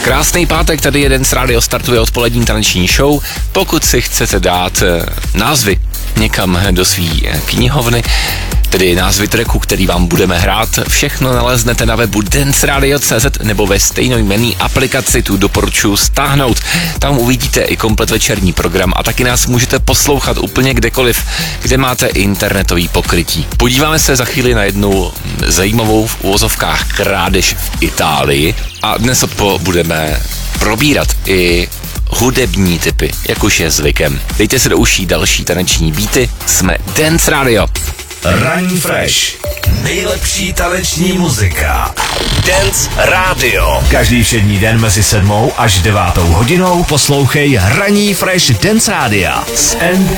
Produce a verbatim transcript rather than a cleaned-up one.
Krásný pátek, tady je Dance Radio, startuje odpolední taneční show. Pokud si chcete dát názvy někam do svý knihovny, tedy názvy tracku, který vám budeme hrát, všechno naleznete na webu dance radio tečka cé zet nebo ve stejnojmenný aplikaci, tu doporučuji stáhnout. Tam uvidíte i komplet večerní program a taky nás můžete poslouchat úplně kdekoliv, kde máte internetový pokrytí. Podíváme se za chvíli na jednu zajímavou v uvozovkách krádež v Itálii a dnes odpo budeme probírat i hudební typy, jak už je zvykem. Dejte se do uší další taneční beaty, jsme Dance Radio. Ranní Fresh. Nejlepší taneční muzika. Dance Radio. Každý všední den mezi sedmou až devátou hodinou poslouchej Ranní Fresh Dance Radia s N